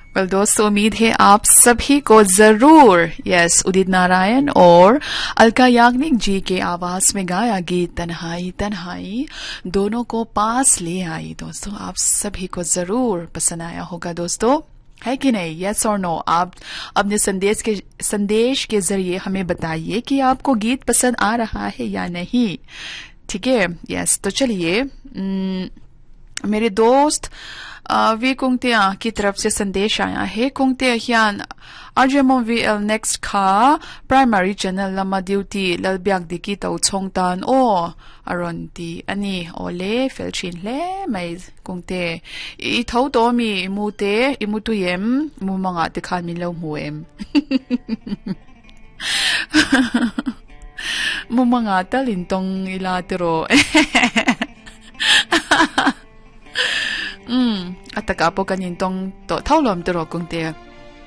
Well दोस्तों, उम्मीद है आप सभी को जरूर उदित नारायण और अलका याग्निक जी के आवाज में गाया गीत तन्हाई तन्हाई दोनों को पास ले आई। दोस्तों, आप सभी को जरूर पसंद आया होगा दोस्तों, है कि नहीं? यस और नो? आप अपने संदेश के जरिए हमें बताइए कि आपको गीत पसंद आ रहा है या नहीं। ठीक है? यस, तो चलिए, मेरे दोस्त वी कुंगतिया की तरफ से संदेश आया है। कुंगतिया हियान RJMOVL नेक्स्ट खा प्राइमरी चैनल लमा ड्यूटी ललब्याक दिकी तौ छोंगतान ओ अरोंती अनि ओले फेलचिन ले मै कुंगते इ थौ तो मी मुते इमुतुयेम मुमंगा दिखान मिलो मुएम मुमंगा तलिंतोंग इलातरो ataka po kanintong to thaulom tero kungte